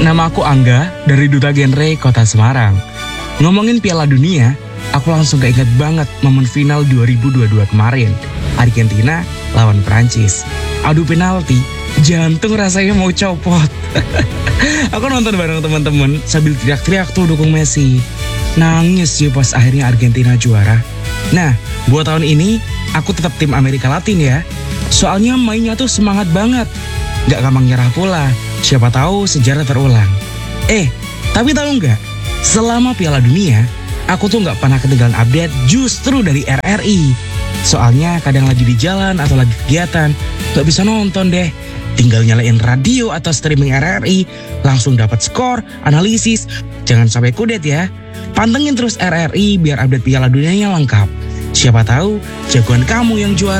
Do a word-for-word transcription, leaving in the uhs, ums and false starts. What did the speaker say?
Nama aku Angga dari Duta Genre Kota Semarang. Ngomongin Piala Dunia, aku langsung keinget banget momen final dua ribu dua puluh dua kemarin. Argentina lawan Prancis. Adu penalti, jantung rasanya mau copot. Aku nonton bareng teman-teman sambil teriak-teriak tuh dukung Messi. Nangis sih pas akhirnya Argentina juara. Nah, buat tahun ini aku tetap tim Amerika Latin ya. Soalnya mainnya tuh semangat banget. Gak gampang nyerah pula. Siapa tahu sejarah terulang. Eh, tapi tahu nggak? Selama Piala Dunia, aku tuh nggak pernah ketinggalan update justru dari R R I. Soalnya kadang lagi di jalan atau lagi kegiatan, nggak bisa nonton deh. Tinggal nyalain radio atau streaming R R I, langsung dapat skor, analisis. Jangan sampai kudet ya. Pantengin terus R R I biar update Piala Dunianya lengkap. Siapa tahu jagoan kamu yang juara.